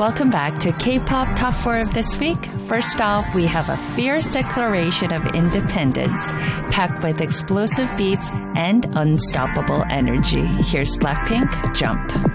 Welcome back to K-Pop Top 4 of this week. First off, we have a fierce declaration of independence, packed with explosive beats and unstoppable energy. Here's Blackpink, Jump.